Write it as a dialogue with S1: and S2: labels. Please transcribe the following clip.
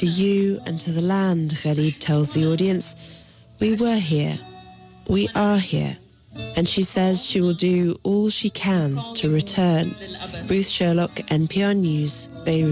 S1: To you and to the land, Gharib tells the audience, we were here, we are here. And she says she will do all she can to return. Ruth Sherlock, NPR News, Beirut.